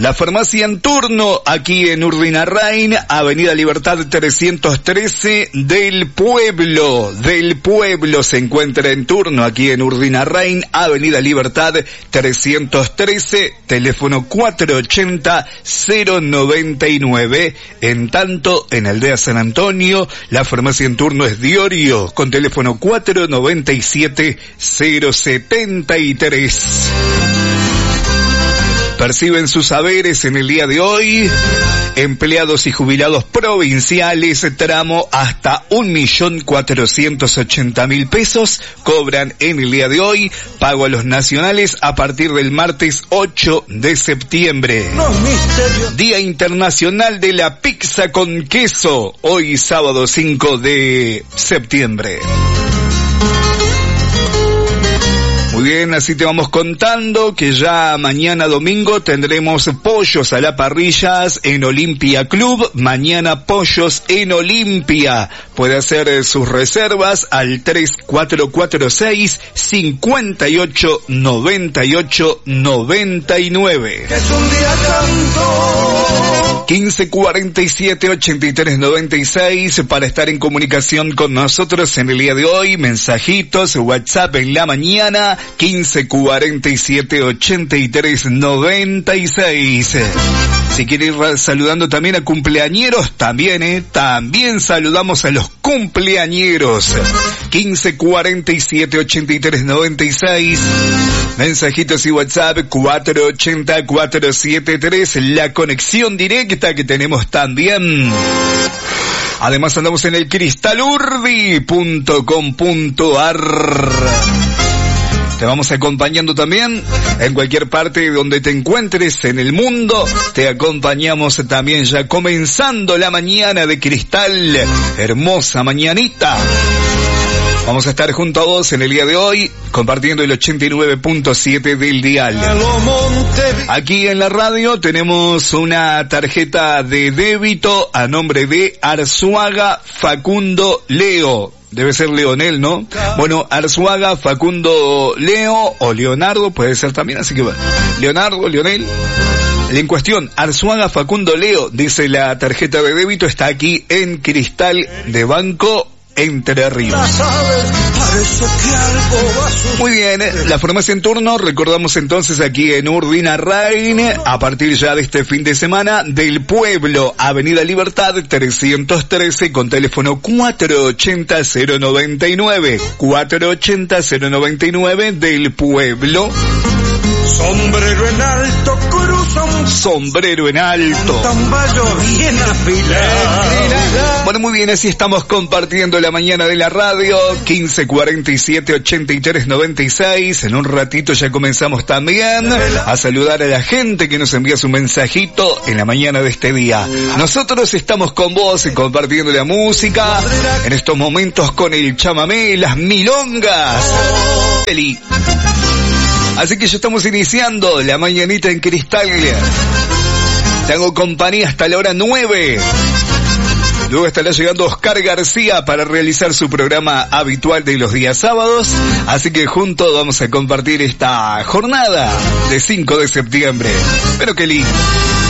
La farmacia en turno, aquí en Urdinarrain, Avenida Libertad 313 del Pueblo. Se encuentra en turno, aquí en Urdinarrain, Avenida Libertad 313, teléfono 480-099. En tanto, en Aldea San Antonio, la farmacia en turno es Diorio, con teléfono 497-073. Perciben sus saberes en el día de hoy. Empleados y jubilados provinciales, tramo hasta 1.480.000 pesos, cobran en el día de hoy. Pago a los nacionales a partir del martes 8 de septiembre. Día Internacional de la Pizza con Queso, hoy sábado 5 de septiembre. Muy bien, así te vamos contando que ya mañana domingo tendremos pollos a la parrilla en Olimpia Club. Mañana pollos en Olimpia. Puede hacer sus reservas al 3446-589899. 1547-8396 para estar en comunicación con nosotros en el día de hoy. Mensajitos, WhatsApp en la mañana. 1547-8396. Si quiere ir saludando también a cumpleañeros, también saludamos a los cumpleañeros. 1547-8396. Mensajitos y WhatsApp 480-473. La conexión directa que tenemos también. Además andamos en el cristalurdi.com.ar. Te vamos acompañando también en cualquier parte donde te encuentres en el mundo. Te acompañamos también ya comenzando la mañana de Cristal. Hermosa mañanita. Vamos a estar junto a vos en el día de hoy, compartiendo el 89.7 del dial. Aquí en la radio tenemos una tarjeta de débito a nombre de Arzuaga Facundo Leo. Debe ser Leonel, ¿no? Bueno, Arzuaga Facundo Leo o Leonardo puede ser también, así que bueno. Leonardo, Leonel. En cuestión, Arzuaga Facundo Leo, dice la tarjeta de débito, está aquí en Cristal de Banco Entre Ríos. Muy bien, la farmacia en turno, recordamos entonces aquí en Urdinarrain, a partir ya de este fin de semana, del Pueblo, Avenida Libertad 313, con teléfono 480-099, 480-099 del Pueblo. Sombrero en alto, cruzan. Sombrero en alto. Tamballo bien afilado. Bueno, muy bien, así estamos compartiendo la mañana de la radio. 1547-8396. En un ratito ya comenzamos también a saludar a la gente que nos envía su mensajito en la mañana de este día. Nosotros estamos con vos compartiendo la música en estos momentos con el chamamé, las milongas. Así que ya estamos iniciando la mañanita en Cristal. Te hago compañía hasta la hora 9. Luego estará llegando Oscar García para realizar su programa habitual de los días sábados. Así que juntos vamos a compartir esta jornada de 5 de septiembre. Pero qué lindo.